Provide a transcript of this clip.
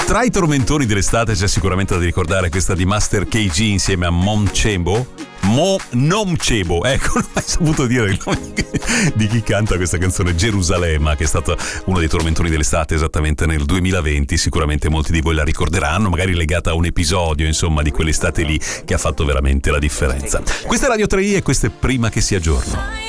Tra i tormentoni dell'estate c'è sicuramente da ricordare questa di Master KG insieme a Nomcebo, ecco, non ho mai saputo dire il nome di chi canta questa canzone, Gerusalemme, che è stata uno dei tormentoni dell'estate esattamente nel 2020. Sicuramente molti di voi la ricorderanno, magari legata a un episodio, insomma, di quell'estate lì che ha fatto veramente la differenza. Questa è Radio 3i e questo è Prima che sia giorno.